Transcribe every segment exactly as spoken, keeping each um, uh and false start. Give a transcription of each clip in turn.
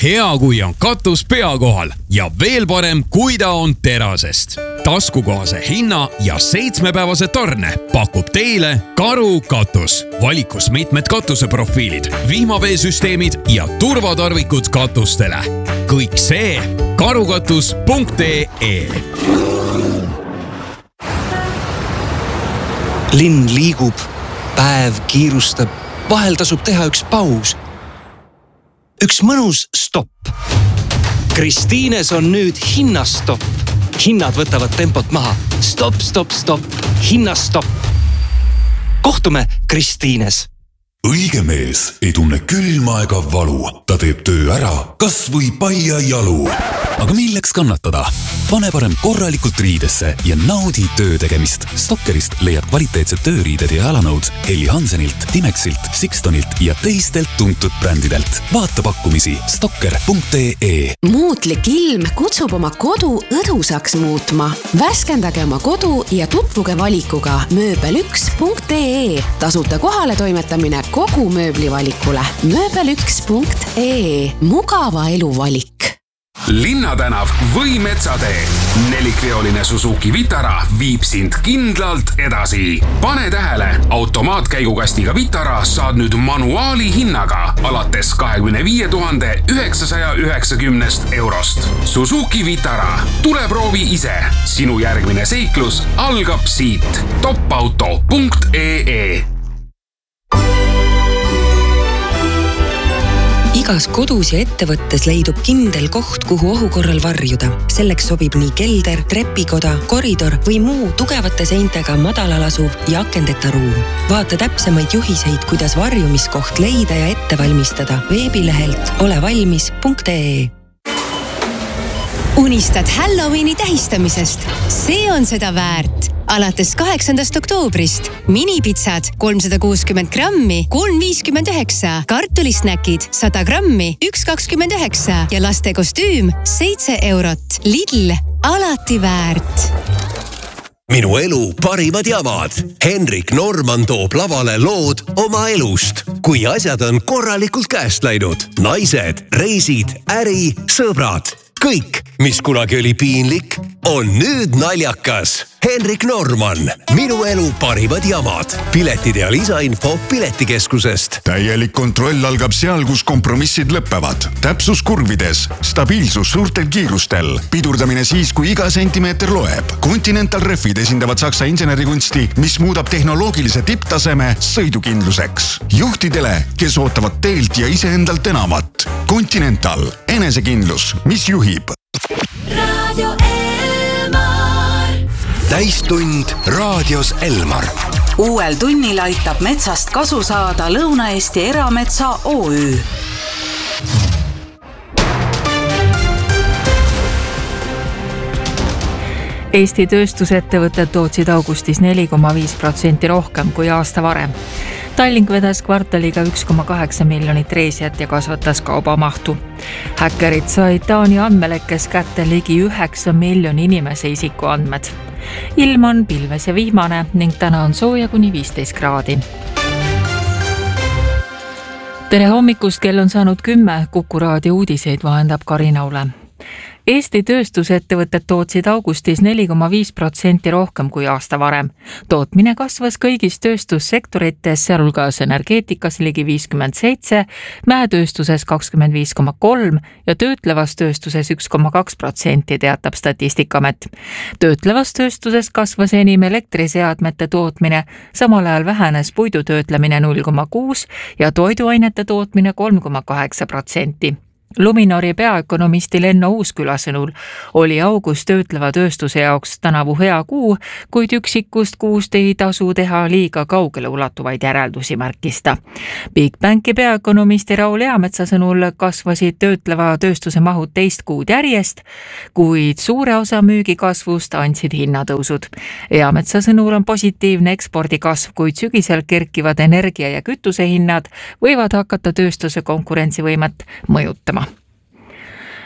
Hea, kui on katus pea kohal ja veel parem, kui ta on terasest. Taskukohase hinna ja seitsmepäevase tarne pakub teile Karu katus. Valikus mitmed katuseprofiilid, vihmaveesüsteemid ja turvatarvikud katustele. Kõik see karukatus punkt ee. Linn liigub, päev kiirustab, vahel tasub teha üks paus. Üks mõnus stopp. Kristiines on nüüd hinnastopp. Hinnad võtavad tempot maha. Stop, stop, stop. Hinnastopp. Kohtume Kristiines. Õige mees ei tunne külma ega valu. Ta teeb töö ära, kas või paia jalu. Aga milleks kannatada? Pane parem korralikult riidesse ja naudi töö tegemist. Stokkerist leiad kvaliteetsed tööriided ja jalanõud Helly Hansenilt, Timexilt, Sixtonilt ja teistelt tuntud brändidelt. Vaata pakkumisi stokker punkt ee. Muutlik ilm kutsub oma kodu õdusaks muutma. Värskendage oma kodu ja tutvuge valikuga mööbel üks punkt ee. Tasuta kohale toimetamine kogu mööblivalikule. mööbel üks punkt ee. Mugava elu valik. Linnatänav või Metsatee. Nelikveoline Suzuki Vitara viib sind kindlalt edasi. Pane tähele, automaatkäigukastiga Vitara saad nüüd manuaali hinnaga alates kahekümne viie tuhande üheksasaja üheksakümnest eurost. Suzuki Vitara. Tule proovi ise. Sinu järgmine seiklus algab siit. topauto punkt ee. Igas kodus ja ettevõttes leidub kindel koht, kuhu ohu korral varjuda. Selleks sobib nii kelder, trepikoda, koridor või muu tugevate seintega madalal asuv ja akendeta ruum. Vaata täpsemaid juhiseid, kuidas varjumiskoht leida ja ette valmistada veebilehelt olevalmis punkt ee. Unistad Halloweeni tähistamisest? See on seda väärt. Alates kaheksandast oktoobrist minipitsad kolmsada kuuskümmend grammi, kolm viiskümmend üheksa, kartulisnäkid sada grammi, üks kakskümmend üheksa ja laste kostüüm seitse eurot. Lidl, alati väärt. Minu elu parimad jamad. Henrik Norman toob lavale lood oma elust. Kui asjad on korralikult käest läinud. Naised, reisid, äri, sõbrad. Kõik, mis kunagi oli piinlik, on nüüd naljakas. Henrik Norman, minu elu parimad jamad. Piletid ja lisainfo Piletikeskusest. Täielik kontroll algab seal, kus kompromissid lõppevad. Täpsus kurvides, stabiilsus suurtel kiirustel, pidurdamine siis, kui iga sentimeeter loeb. Continental Refid esindavad Saksa insenerikunsti, mis muudab tehnoloogilise tipptaseme sõidukindluseks. Juhtidele, kes ootavad teelt ja iseendalt enamat. Continental, enesekindlus, mis juhib. Radio Elmar. Täistund raadios Elmar. Uuel tunnil aitab metsast kasu saada Lõuna-Eesti Erametsa O Ü. Eesti tööstusettevõtted tootsid augustis neli koma viis protsenti rohkem kui aasta varem. Tallink vedas kvartaliga üks koma kaheksa miljonit reisijat ja kasvatas kaubamahtu. Häkkerid said Taani andmelekkes kätte ligi üheksa miljoni inimese isikuandmed. Ilm on pilves ja vihmane ning täna on sooja kuni viisteist kraadi. Tere hommikust, kell on saanud kümme, Kuku raadio uudiseid vahendab Karina Ule. Eesti tööstusettevõtted tootsid augustis neli koma viis protsenti rohkem kui aasta varem. Tootmine kasvas kõigis tööstussektorites, sealhulgas energeetikas ligi viiskümmend seitse, mäetööstuses kakskümmend viis koma kolm ja töötlevas tööstuses üks koma kaks protsenti, teatab Statistikamet. Töötlevas tööstuses kasvas enim elektriseadmete tootmine, samal ajal vähenes puidutöötlemine null koma kuus ja toiduainete tootmine kolm koma kaheksa protsenti. Luminori peaökonomisti Lenno Uusküla sõnul oli august töötleva tööstuse jaoks tänavu hea kuu, kuid üksikust kuust ei tasu teha liiga kaugele ulatuvaid järeldusi, märkista. Big Banki peaökonomisti Raul Eametsa sõnul kasvasid töötleva tööstuse mahud teist kuud järjest, kuid suure osa müügikasvust andsid hinnatõusud. Eametsa sõnul on positiivne ekspordikasv, kuid sügisel kerkivad energia ja kütuse hinnad võivad hakata tööstuse konkurentsivõimet mõjutama.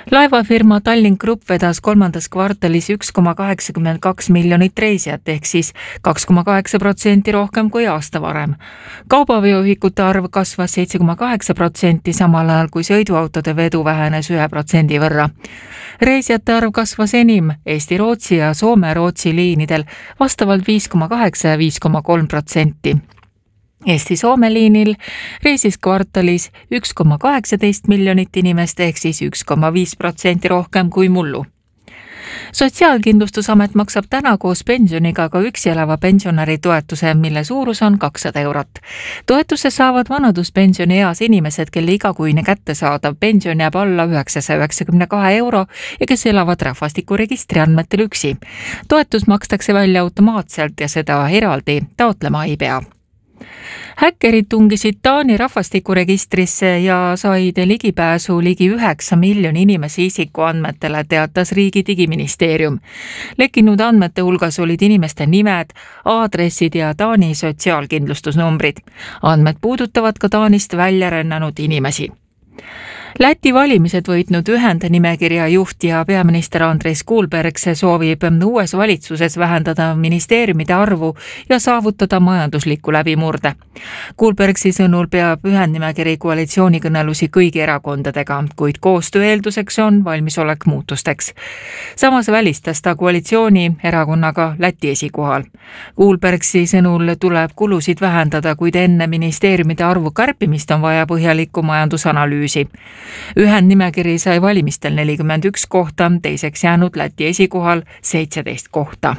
Laevafirma Tallink Grupp vedas kolmandas kvartalis üks koma kaheksakümmend kaks miljonit reisijat ehk siis kaks koma kaheksa protsenti rohkem kui aasta varem. Kaubaveoühikute arv kasvas seitse koma kaheksa protsenti, samal ajal kui sõiduautode vedu vähenes ühe protsendi võrra. Reisijate arv kasvas enim Eesti-Rootsi ja Soome-Rootsi liinidel vastavalt viis koma kaheksa ja viis koma kolm protsenti. Eesti-Soome liinil reisis kvartalis üks koma kaheksateist miljonit inimest ehk siis üks koma viis protsenti rohkem kui mullu. Sotsiaalkindlustusamet maksab täna koos pensioniga ka üksi elava pensionäri toetuse, mille suurus on kakssada eurot. Toetuse saavad vanaduspensioni eas inimesed, kelle igakuine kättesaadav pension jääb alla üheksasaja üheksakümne kahe euro ja kes elavad rahvastikuregistri andmetel üksi. Toetus makstakse välja automaatselt ja seda eraldi taotlema ei pea. Häkkerid tungisid Taani rahvastikuregistrisse ja said ligipääsu ligi üheksa miljoni inimese isikuandmetele, teatas riigi digiministeerium. Lekkinud andmete hulgas olid inimeste nimed, aadressid ja Taani sotsiaalkindlustusnumbrid. Andmed puudutavad ka Taanist välja rännanud inimesi. Läti valimised võitnud ühendnimekirja juht ja peaminister Andres Kuulberg soovib uues valitsuses vähendada ministeeriumide arvu ja saavutada majanduslikku läbimurde. Kuulbergsi sõnul peab ühendnimekiri koalitsioonikõnelusi kõigi erakondadega, kuid koostöö eelduseks on valmisolek muutusteks. Samas välistas ta koalitsiooni erakonnaga Läti esikohal. Kuulbergsi sõnul tuleb kulusid vähendada, kuid enne ministeeriumide arvu kärpimist on vaja põhjalikku majandusanalüüsi. Ühendnimekiri sai valimistel nelikümmend üks kohta, teiseks jäänud Läti esikohal seitseteist kohta.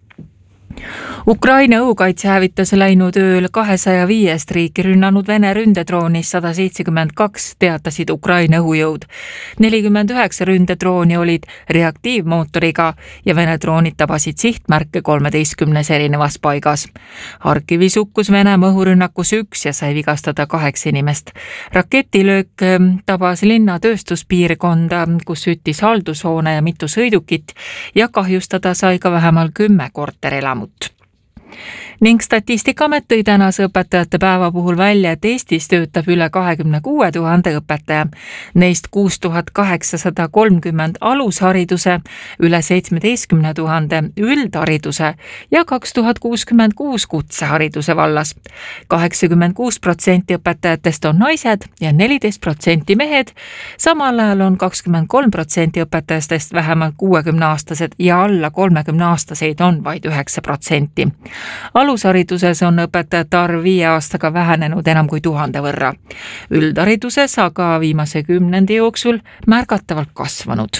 Ukraina õhukaitse hävitas läinud ööl kahesaja viiest riiki rünnanud Vene ründedroonis sada seitsekümmend kaks, teatasid Ukraina õhujõud. nelikümmend üheksa ründedrooni olid reaktiivmootoriga ja Vene droonid tabasid sihtmärke kolmeteistkümnes erinevas paigas. Harkivis hukkus Venemaa õhurünnakus üks ja sai vigastada kaheksa inimest. Raketilöök tabas linna tööstuspiirkonda, kus süttis haldushoone ja mitu sõidukit ja kahjustada sai ka vähemalt kümme korterelamut. Ning Statistikaamet tõi tänase õpetajate päeva puhul välja, et Eestis töötab üle kahekümne kuue tuhande õpetaja. Neist kuus tuhat kaheksasada kolmkümmend alushariduse, üle seitsmeteistkümne tuhande üldhariduse ja kaks tuhat kuuskümmend kuus kutsehariduse vallas. kaheksakümmend kuus protsenti õpetajatest on naised ja neliteist protsenti mehed. Samal ajal on kakskümmend kolm protsenti õpetajatest vähemalt kuuekümne aastased ja alla kolmekümne aastaseid on vaid üheksa protsenti. Alushariduses on õpetajate arv viie aastaga vähenenud enam kui tuhande võrra. Üldhariduses aga viimase kümnendi jooksul märgatavalt kasvanud.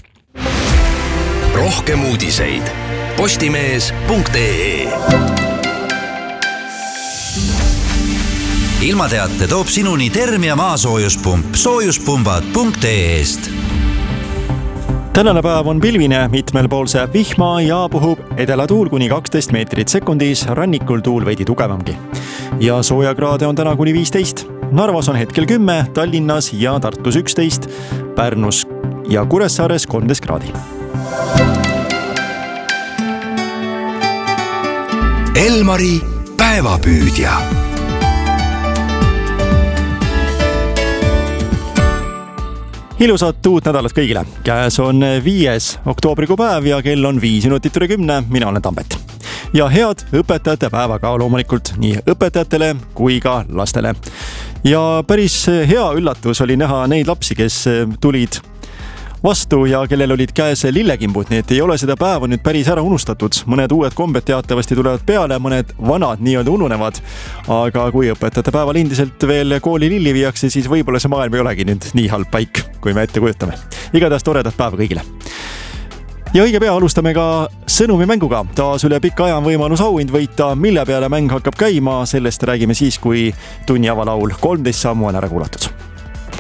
Rohkem uudiseid postimees punkt ee. Ilmateate toob sinuni Termia maasoojuspump soojuspumbad punkt ee-st. Tänane päev on pilvine, mitmel pool seab vihma ja puhub edelatuul kuni kaksteist meetrit sekundis, rannikul tuul veidi tugevamgi. Ja soojakraade on täna kuni viisteist. Narvas on hetkel kümme, Tallinnas ja Tartus üksteist, Pärnus ja Kuressaares kolmteist kraadi. Elmari päevapüüdja. Ilusat uut nädalat kõigile. Käes on viies oktoobrikuu päev ja kell on viis minutit üle kümne. Mina olen Tambet. Ja head õpetajate päeva ka loomulikult nii õpetajatele kui ka lastele. Ja päris hea üllatus oli näha neid lapsi, kes tulid vastu ja kellel olid käes lillekimbud, nii et ei ole seda päeva nüüd päris ära unustatud. Mõned uued kombed teatavasti tulevad peale, mõned vanad nii-öelda ununevad. Aga kui õpetajate päeval endiselt veel kooli lilli viiakse, siis võib-olla see maailm ei olegi nüüd nii halb paik, kui me ette kujutame. Igatahes toredat päeva kõigile. Ja õige pea alustame ka sõnumi mänguga. Taas üle pika aja on võimalus auhind võita, mille peale mäng hakkab käima. Sellest räägime siis, kui tunni avalaul kolmteist sammu on ära kuulatud.